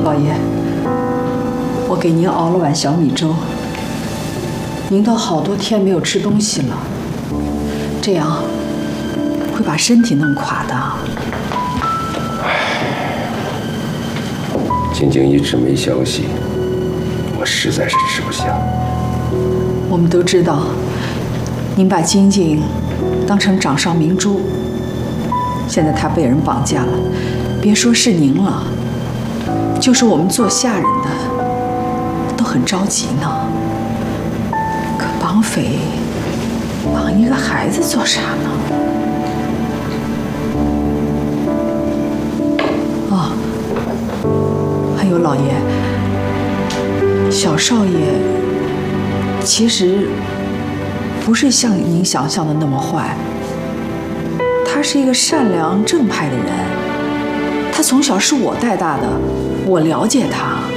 老爷，我给您熬了碗小米粥，您都好多天没有吃东西了，这样会把身体弄垮的。 晶晶一直没消息，我实在是吃不下。 我们都知道，您把晶晶当成掌上明珠，现在她被人绑架了，别说是您了，就是我们做下人的都很着急呢。可绑匪绑一个孩子做啥呢？哦，还有老爷，小少爷其实不是像您想象的那么坏，他是一个善良正派的人，他从小是我带大的，我了解他。